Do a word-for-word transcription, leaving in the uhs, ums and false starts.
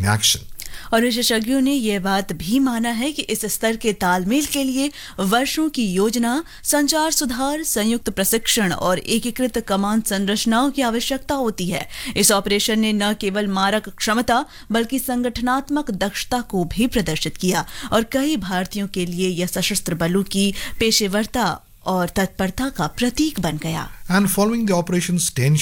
in action. और विशेषज्ञों ने यह बात भी माना है कि इस स्तर के तालमेल के लिए वर्षों की योजना, संचार सुधार, संयुक्त प्रशिक्षण और एकीकृत कमांड संरचनाओं की आवश्यकता होती है। इस ऑपरेशन ने न केवल मारक क्षमता बल्कि संगठनात्मक दक्षता को भी प्रदर्शित किया और कई भारतीयों के लिए यह सशस्त्र बलों की पेशेवरता और तत्परता का प्रतीक बन गया। And following the operation's tension